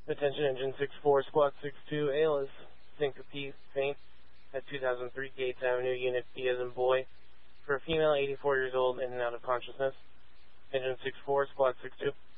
Attention Engine 6-4, Squawk 6-2, ALS, syncope, faint, at 2003 Gates Avenue, Unit B as in boy, for a female 84 years old in and out of consciousness. Engine 6-4, Squawk 6-2.